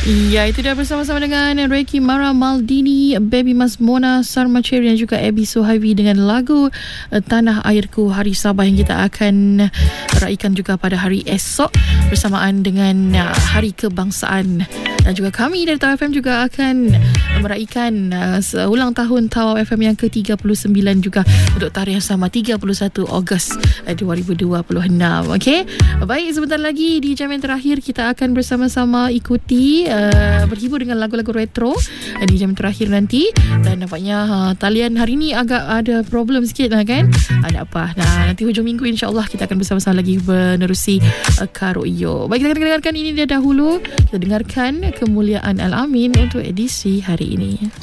Ya, itu dah bersama-sama dengan Reiki Mara Maldini, Baby Mas Mona Sarmacheri dan juga Abby Suhaibi dengan lagu Tanah Airku Hari Sabah yang kita akan raikan juga pada hari esok bersamaan dengan Hari Kebangsaan. Dan juga kami dari Tawau FM juga akan meraikan ulang tahun Tawau FM yang ke-39 juga untuk tarikh yang sama 31 Ogos 2026. Okey. Baik, sebentar lagi di jam yang terakhir kita akan bersama-sama ikuti berhibur dengan lagu-lagu retro di jam terakhir nanti. Dan nampaknya talian hari ni agak ada problem sikit lah kan. Ada apa? Nah, nanti hujung minggu insya-Allah kita akan bersama-sama lagi menerusi Karoyo. Baik, kita akan dengarkan ini dia dahulu. Kita dengarkan Kemuliaan Al-Amin untuk edisi hari ini.